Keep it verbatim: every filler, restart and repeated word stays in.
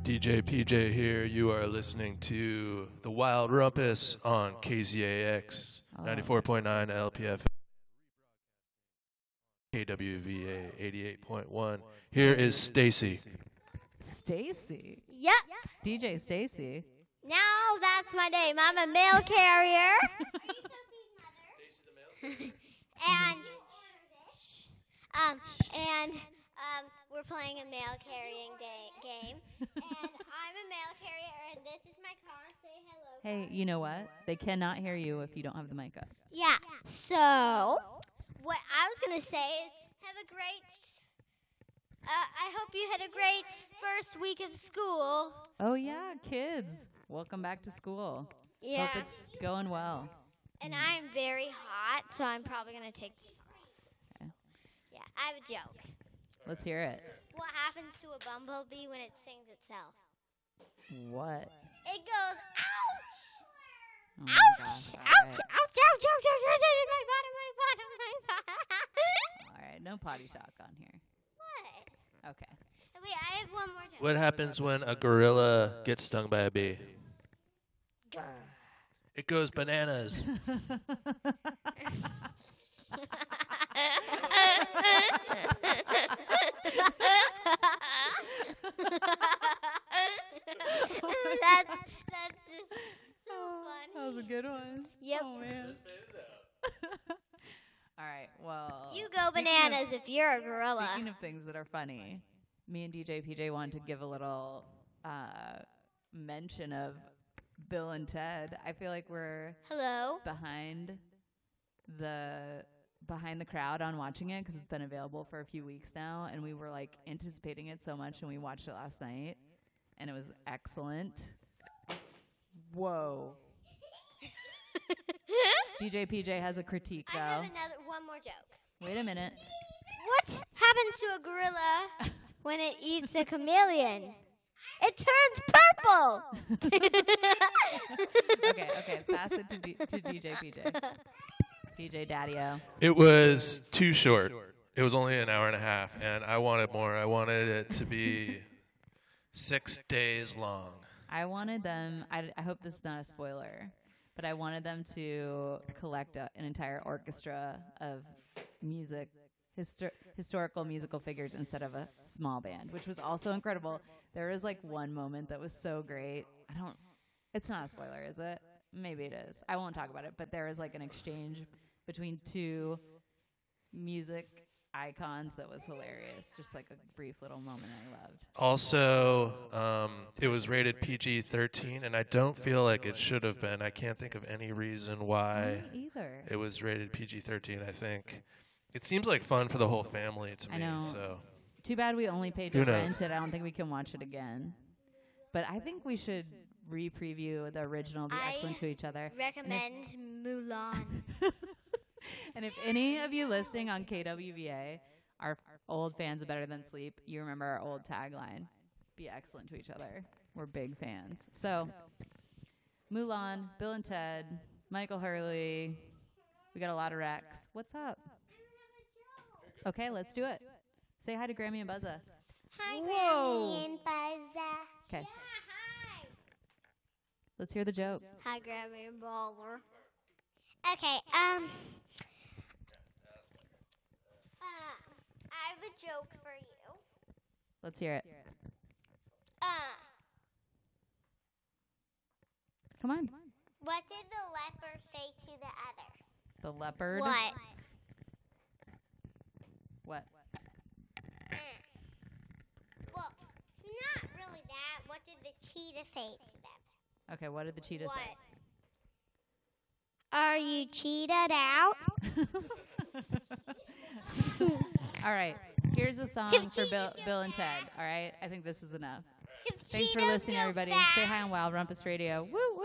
D J P J here. You are listening to The Wild Rumpus on K Z A X ninety-four point nine L P F, K W V A eighty-eight point one. Here is Stacy. Stacy? Yep. D J Stacy. Now that's my name. I'm a mail carrier. and um and um we're playing a mail carrying day, game. And I'm a mail carrier, and this is my car. Say hello. Hey, you know what? They cannot hear you if you don't have the mic up. Yeah. So what I was gonna say is, have a great. Uh, I hope you had a great first week of school. Oh yeah, kids. Welcome back to school. Yeah. Hope it's going well. And I'm very hot, so I'm probably gonna take this off. Okay. Yeah, I have a joke. Let's hear it. What happens to a bumblebee when it stings itself? What? It goes, ouch! Oh my Ouch! gosh. Ouch! All Ouch! right. Ouch! Ouch! Ouch! Ouch! My bottom! My bottom! My bottom! All right, no potty talk on here. What? Okay. Wait, I have one more joke. What happens when a gorilla gets stung by a bee? It goes bananas. that's that's just so funny. That was a good one. Yep. Oh man. All right. Well. You go speaking bananas of- if you're a gorilla. Speaking of things that are funny, me and D J P J wanted to give a little uh, mention of Bill and Ted. I feel like we're Hello. behind the behind the crowd on watching it because it's been available for a few weeks now, and we were like anticipating it so much, and we watched it last night, and it was excellent. Whoa. D J P J has a critique I though. have another one more joke. Wait a minute. What happens to a gorilla when it eats a chameleon? It turns purple. Okay, okay, pass it to, D- to D J P J. D J Daddy-O. It was too short. It was only an hour and a half, and I wanted more. I wanted it to be six days long. I wanted them, I, I hope this is not a spoiler, but I wanted them to collect a, an entire orchestra of music, histor- historical musical figures instead of a small band, which was also incredible. There was like one moment that was so great. I don't, it's not a spoiler, is it? Maybe it is. I won't talk about it, but there was like an exchange between two music icons that was hilarious. Just like a brief little moment I loved. Also, um, it was rated P G thirteen, and I don't feel like it should have been. I can't think of any reason why Me either. it was rated P G thirteen, I think. It seems like fun for the whole family to me. I know. So Too bad we only paid Who to knows? rent it. I don't think we can watch it again. But I think we should re-preview the original, Be I Excellent to Each Other. Recommend Mulan. And if any of you listening on K W V A are old fans of Better Than Sleep, you remember our old tagline, Be Excellent to Each Other. We're big fans. So, Mulan, Bill and Ted, Michael Hurley. We got a lot of Rex. What's up? Okay, let's do it. Say hi to Grammy and Buzza. Hi, Whoa. Grammy and Buzza. Okay, Yeah, hi. let's hear the joke. Hi, Grammy and Buzza. Okay, um. Uh, I have a joke for you. Let's hear it. Uh, Come on. what did the leopard say to the other? The leopard. What? What? Uh, well, not really that. What did the cheetah say to them? Okay, what did the cheetah What? say? Are you cheated out? All right. Here's a song Cause for Bill, cheetahs Bill go and Ted. All right. I think this is enough. 'Cause Thanks for cheetahs listening, go everybody. fast. Say hi on Wild Rumpus Radio. Woo!